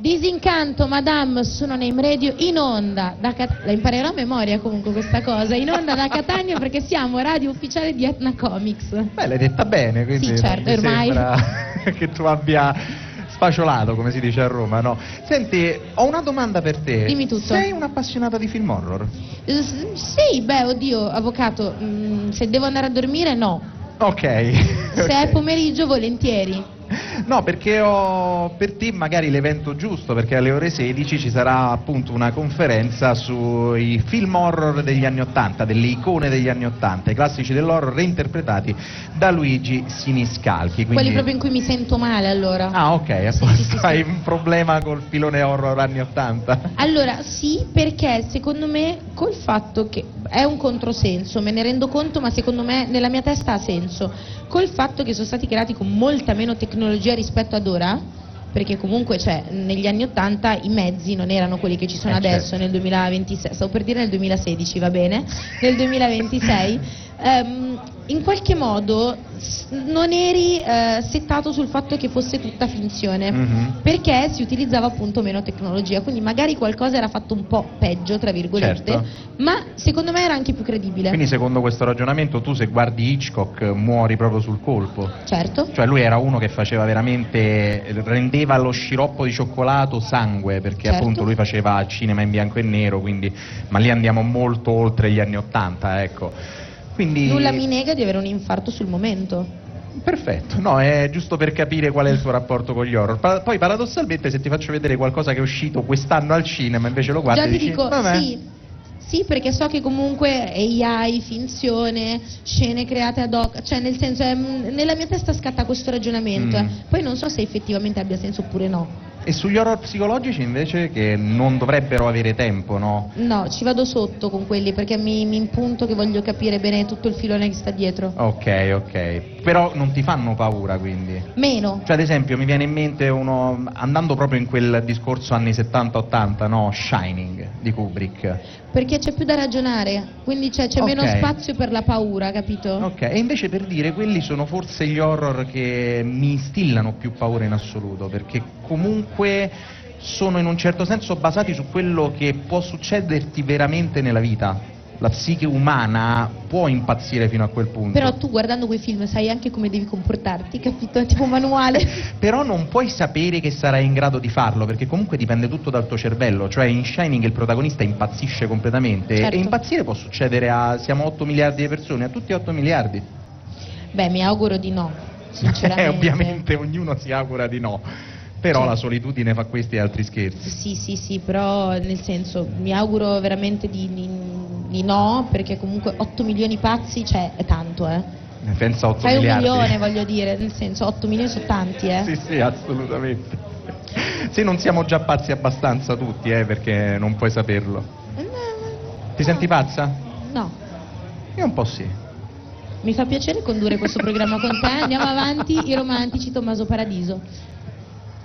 Disincanto, Madame, su Non Name Radio, in onda da la imparerò a memoria comunque questa cosa, in onda da Catania perché siamo radio ufficiale di Etna Comics. Beh, l'hai detta bene, quindi sì, certo, non mi ormai sembra che tu abbia sfacciolato, come si dice a Roma, no? Senti, ho una domanda per te. Dimmi tutto. Sei un'appassionata di film horror? Sì, beh, oddio, avvocato, se devo andare a dormire no. Ok. Se è pomeriggio volentieri. No, perché ho per te magari l'evento giusto, perché alle ore 16 ci sarà appunto una conferenza sui film horror degli anni '80, delle icone degli anni '80, i classici dell'horror reinterpretati da Luigi Siniscalchi. Quindi... Quelli proprio in cui mi sento male, allora. Ah, ok, Sì. hai un problema col filone horror anni '80? Allora, sì, perché secondo me col fatto che è un controsenso, me ne rendo conto, ma secondo me nella mia testa ha senso, col fatto che sono stati creati con molta meno tecnologia rispetto ad ora, perché comunque negli anni '80 i mezzi non erano quelli che ci sono adesso, certo. Nel 2026, stavo per dire nel 2016, va bene? Nel 2026 in qualche modo non eri settato sul fatto che fosse tutta finzione, perché si utilizzava appunto meno tecnologia, quindi magari qualcosa era fatto un po' peggio, tra virgolette, certo. ma secondo me era anche più credibile. Quindi secondo questo ragionamento tu, se guardi Hitchcock, muori proprio sul colpo? Certo. Cioè lui era uno che faceva veramente, rendeva lo sciroppo di cioccolato sangue, perché certo. appunto lui faceva cinema in bianco e nero, quindi, ma lì andiamo molto oltre gli anni '80, ecco. Quindi... Nulla mi nega di avere un infarto sul momento. Perfetto, no, è giusto per capire qual è il tuo rapporto con gli horror. Poi paradossalmente, se ti faccio vedere qualcosa che è uscito quest'anno al cinema, invece lo guardi già e ti dici, dico, vabbè. sì, perché so che comunque AI, finzione, scene create ad hoc, cioè nel senso nella mia testa scatta questo ragionamento, poi non so se effettivamente abbia senso oppure no. E sugli horror psicologici invece, che non dovrebbero avere tempo, no? No, ci vado sotto con quelli perché mi impunto che voglio capire bene tutto il filone che sta dietro. Ok. Però non ti fanno paura, quindi? Meno. Cioè, ad esempio, mi viene in mente uno, andando proprio in quel discorso anni 70-80, no? Shining di Kubrick. Perché c'è più da ragionare, quindi c'è meno spazio per la paura, capito? Ok, e invece per dire, quelli sono forse gli horror che mi instillano più paura in assoluto, perché comunque sono in un certo senso basati su quello che può succederti veramente nella vita. La psiche umana può impazzire fino a quel punto. Però tu guardando quei film sai anche come devi comportarti, capito? È tipo manuale. Però non puoi sapere che sarai in grado di farlo, perché comunque dipende tutto dal tuo cervello. Cioè in Shining il protagonista impazzisce completamente, certo. E impazzire può succedere siamo 8 miliardi di persone, a tutti 8 miliardi. Beh, mi auguro di no, sinceramente. Ovviamente ognuno si augura di no. Però certo. La solitudine fa questi e altri scherzi. Sì, però nel senso mi auguro veramente di no, perché comunque 8 milioni pazzi, è tanto, Pensa a 8 Fai miliardi. 1 milione, voglio dire, nel senso 8 milioni sono tanti, Sì, assolutamente. Se non siamo già pazzi abbastanza tutti, perché non puoi saperlo. Ti senti pazza? No. Io un po' sì. Mi fa piacere condurre questo programma con te, andiamo avanti, i romantici Tommaso Paradiso.